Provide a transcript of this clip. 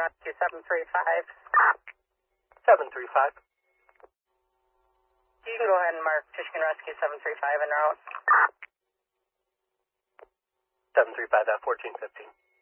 Rescue 735. 735. You can go ahead and mark Michigan Rescue 735 en route. 735 at 1415.